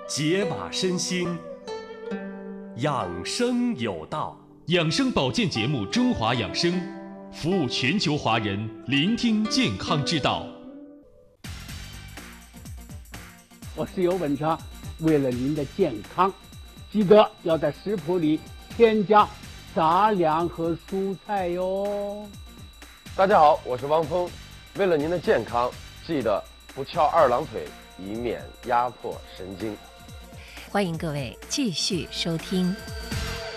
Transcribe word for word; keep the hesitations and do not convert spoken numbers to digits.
解码身心，养生有道。 养生保健节目《中华养生》，服务全球华人，聆听健康之道。 我是尤文强，为了您的健康，记得要在食谱里添加杂粮和蔬菜哟。 大家好，我是汪峰，为了您的健康，记得不翘二郎腿，以免压迫神经。 欢迎各位继续收听。